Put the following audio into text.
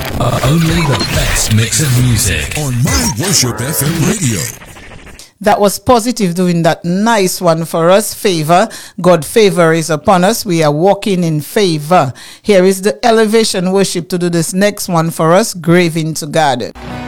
Only the best mix of music on My Worship FM radio. That was Positive doing that nice one for us. Favor. God favor is upon us. We are walking in favor. Here is the Elevation Worship to do this next one for us. Graving to God.